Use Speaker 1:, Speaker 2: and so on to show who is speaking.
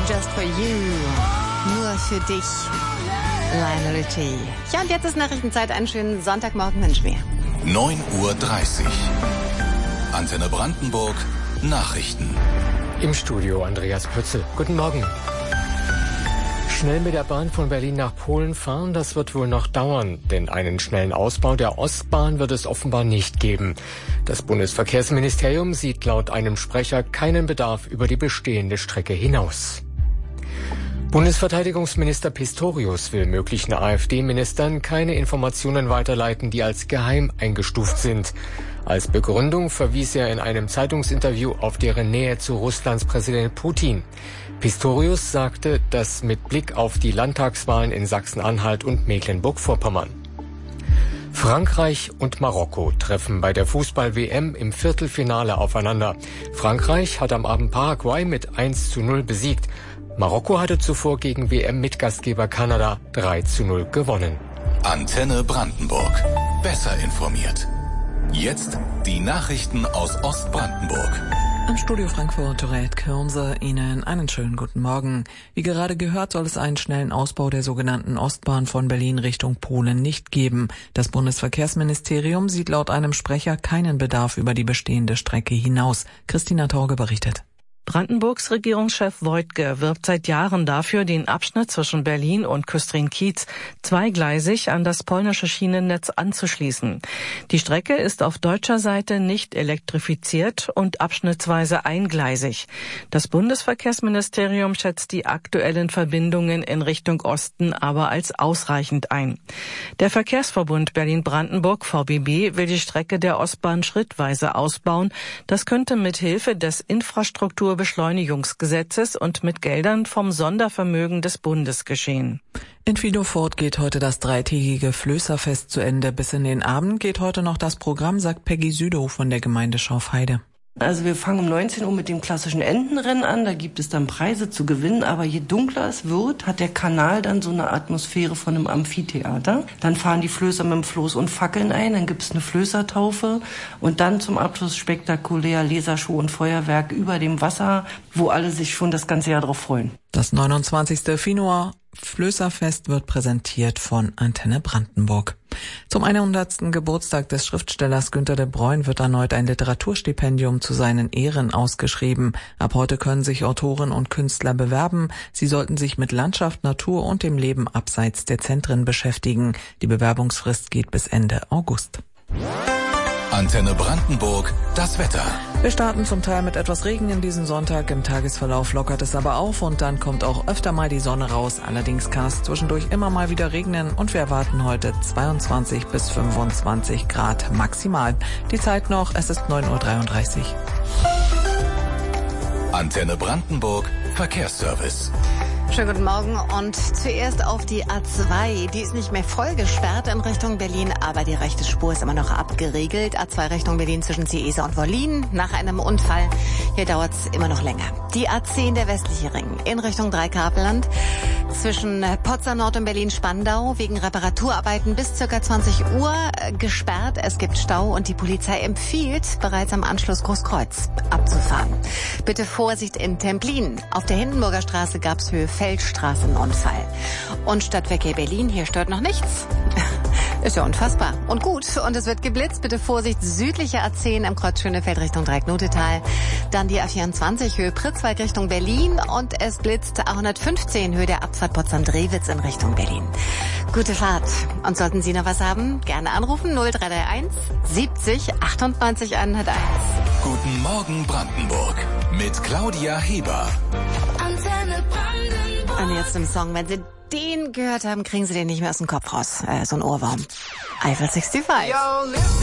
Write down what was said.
Speaker 1: Just for you. Nur für dich. Lionel Richie. Ja, und jetzt ist Nachrichtenzeit. Einen schönen Sonntagmorgen wünschen wir.
Speaker 2: 9:30 Uhr. Antenne Brandenburg. Nachrichten.
Speaker 3: Im Studio Andreas Pützel. Guten Morgen. Schnell mit der Bahn von Berlin nach Polen fahren, das wird wohl noch dauern, denn einen schnellen Ausbau der Ostbahn wird es offenbar nicht geben. Das Bundesverkehrsministerium sieht laut einem Sprecher keinen Bedarf über die bestehende Strecke hinaus. Bundesverteidigungsminister Pistorius will möglichen AfD-Ministern keine Informationen weiterleiten, die als geheim eingestuft sind. Als Begründung verwies er in einem Zeitungsinterview auf deren Nähe zu Russlands Präsident Putin. Pistorius sagte, das mit Blick auf die Landtagswahlen in Sachsen-Anhalt und Mecklenburg-Vorpommern. Frankreich und Marokko treffen bei der Fußball-WM im Viertelfinale aufeinander. Frankreich hat am Abend Paraguay mit 1:0 besiegt. Marokko hatte zuvor gegen WM-Mitgastgeber Kanada 3:0 gewonnen.
Speaker 2: Antenne Brandenburg. Besser informiert. Jetzt die Nachrichten aus Ostbrandenburg.
Speaker 4: Im Studio Frankfurt, Dorette Kürnse, Ihnen einen schönen guten Morgen. Wie gerade gehört, soll es einen schnellen Ausbau der sogenannten Ostbahn von Berlin Richtung Polen nicht geben. Das Bundesverkehrsministerium sieht laut einem Sprecher keinen Bedarf über die bestehende Strecke hinaus. Christina Torge berichtet.
Speaker 5: Brandenburgs Regierungschef Woidke wirbt seit Jahren dafür, den Abschnitt zwischen Berlin und Küstrin-Kiez zweigleisig an das polnische Schienennetz anzuschließen. Die Strecke ist auf deutscher Seite nicht elektrifiziert und abschnittsweise eingleisig. Das Bundesverkehrsministerium schätzt die aktuellen Verbindungen in Richtung Osten aber als ausreichend ein. Der Verkehrsverbund Berlin-Brandenburg VBB will die Strecke der Ostbahn schrittweise ausbauen. Das könnte mit Hilfe des Infrastrukturbeschleunigungsgesetzes und mit Geldern vom Sondervermögen des Bundes geschehen.
Speaker 4: In Vilofort geht heute das dreitägige Flößerfest zu Ende. Bis in den Abend geht heute noch das Programm, sagt Peggy Südow von der Gemeinde Schorfheide.
Speaker 6: Also wir fangen um 19 Uhr mit dem klassischen Entenrennen an, da gibt es dann Preise zu gewinnen, aber je dunkler es wird, hat der Kanal dann so eine Atmosphäre von einem Amphitheater. Dann fahren die Flößer mit dem Floß und Fackeln ein, dann gibt es eine Flößertaufe und dann zum Abschluss spektakulär Lasershow und Feuerwerk über dem Wasser, wo alle sich schon das ganze Jahr drauf freuen.
Speaker 4: Das 29. Finoer Flößerfest wird präsentiert von Antenne Brandenburg. Zum 100. Geburtstag des Schriftstellers Günter de Bruyne wird erneut ein Literaturstipendium zu seinen Ehren ausgeschrieben. Ab heute können sich Autoren und Künstler bewerben. Sie sollten sich mit Landschaft, Natur und dem Leben abseits der Zentren beschäftigen. Die Bewerbungsfrist geht bis Ende August.
Speaker 2: Antenne Brandenburg, das Wetter.
Speaker 4: Wir starten zum Teil mit etwas Regen in diesem Sonntag. Im Tagesverlauf lockert es aber auf und dann kommt auch öfter mal die Sonne raus. Allerdings kann es zwischendurch immer mal wieder regnen und wir erwarten heute 22 bis 25 Grad maximal. Die Zeit noch, es ist 9:33 Uhr.
Speaker 2: Antenne Brandenburg, Verkehrsservice.
Speaker 1: Schönen guten Morgen und zuerst auf die A2. Die ist nicht mehr voll gesperrt in Richtung Berlin, aber die rechte Spur ist immer noch abgeriegelt. A2 Richtung Berlin zwischen Ciesa und Wollin nach einem Unfall. Hier dauert es immer noch länger. Die A10, der westliche Ring, in Richtung Dreikarpeland zwischen Potsdam Nord und Berlin-Spandau wegen Reparaturarbeiten bis ca. 20 Uhr gesperrt. Es gibt Stau und die Polizei empfiehlt, bereits am Anschluss Großkreuz abzufahren. Bitte Vorsicht in Templin. Auf der Hindenburger Straße gab es Höhe Feldstraßenunfall. Und Stadtverkehr Berlin, hier stört noch nichts. Ist ja unfassbar. Und gut. Und es wird geblitzt. Bitte Vorsicht, südliche A10 am Kreuz Schönefeld Richtung Dreiecknotetal. Dann die A24 Höhe Pritzwalk Richtung Berlin. Und es blitzt A115 Höhe der Abfahrt Potsdam-Drewitz in Richtung Berlin. Gute Fahrt. Und sollten Sie noch was haben, gerne anrufen. 0331 70 98 101.
Speaker 2: Guten Morgen Brandenburg mit Claudia Heber.
Speaker 1: Antenne Brandenburg. Und jetzt im Song, wenn Sie den gehört haben, kriegen Sie den nicht mehr aus dem Kopf raus. So ein Ohrwurm. Eiffel 65.